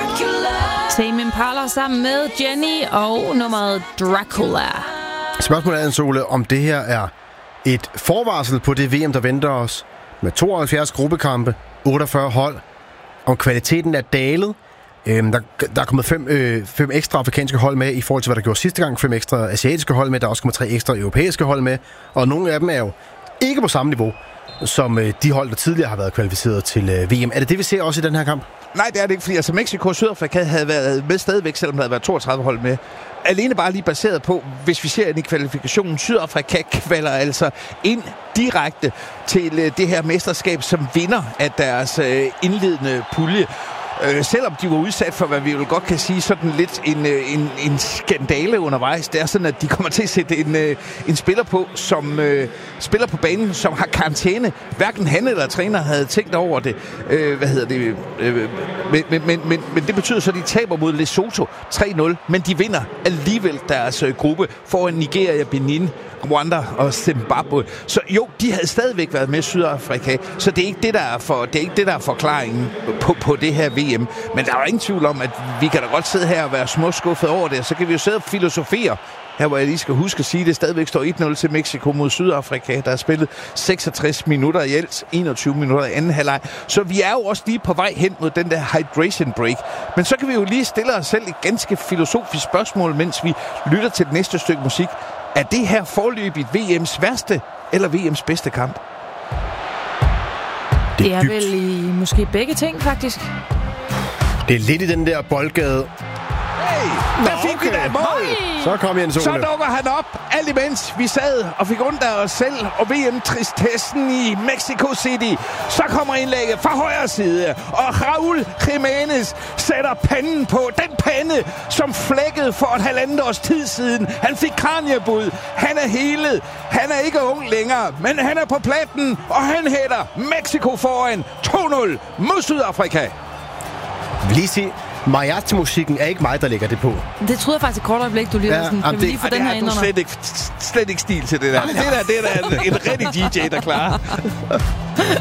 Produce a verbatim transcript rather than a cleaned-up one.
Tame Impala sammen med Jenny og nummeret Dracula. Spørgsmålet er, Sole, om det her er et forvarsel på det V M, der venter os med tooghalvfjerds gruppekampe, otteogfyrre hold, om kvaliteten er dalet. Øhm, der, der er kommet fem, øh, fem ekstra afrikanske hold med i forhold til, hvad der gjorde sidste gang. Fem ekstra asiatiske hold med. Der er også kommet tre ekstra europæiske hold med. Og nogle af dem er jo ikke på samme niveau som øh, de hold, der tidligere har været kvalificeret til øh, V M. Er det det, vi ser også i den her kamp? Nej, det er det ikke, fordi altså Mexico og Sydafrika havde været med stadigvæk, selvom der havde været toogtredive hold med. Alene bare lige baseret på, hvis vi ser ind i kvalifikationen, Sydafrika kvalder altså ind direkte til øh, det her mesterskab som vinder af deres øh, indledende pulje. Øh, selvom de var udsat for, hvad vi jo godt kan sige, sådan lidt en, en, en skandale undervejs. Det er sådan, at de kommer til at sætte en, en spiller på, som øh, spiller på banen, som har karantæne. Hverken han eller træner havde tænkt over det. Øh, hvad hedder det? Øh, men, men, men, men, men det betyder så, at de taber mod Lesotho tre nul, men de vinder alligevel deres øh, gruppe foran Nigeria, Benin, Rwanda og Zimbabwe. Så jo, de havde stadigvæk været med Sydafrika, så det er ikke det, der er, for, det er, ikke det, der er forklaringen på, på det her V M. Men der er jo ingen tvivl om, at vi kan da godt sidde her og være småskuffet over det, så kan vi jo sidde og filosofere. Her hvor jeg lige skal huske at sige, at det stadigvæk står et nul til Mexico mod Sydafrika. Der er spillet seksogtres minutter i alt, enogtyve minutter i anden halvleg. Så vi er jo også lige på vej hen mod den der hydration break. Men så kan vi jo lige stille os selv et ganske filosofisk spørgsmål, mens vi lytter til det næste stykke musik. Er det her forløbigt V M's værste eller V M's bedste kamp? Det er, det er vel i måske begge ting, faktisk. Det er lidt i den der boldgade. Hey, der fik okay. vi da et mål. Så kom Jens Ole. Så dukker han op, alt imens vi sad og fik ondt af os selv og V M-tristessen i Mexico City. Så kommer indlægget fra højre side, og Raúl Jiménez sætter panden på. Den pande, som flækkede for et halvandet års tid siden. Han fik kraniebud. Han er helet. Han er ikke ung længere, men han er på platten, og han hætter Mexico foran to nul mod Sydafrika. Lige sige, mariachi-musikken er ikke mig, der lægger det på. Det troede jeg faktisk et kort øjeblik, du lige ja, var sådan. Kan vi lige få den her ind under? Slet ikke, slet ikke stil til det der. Det der, det der er en, en rigtig D J, der klarer.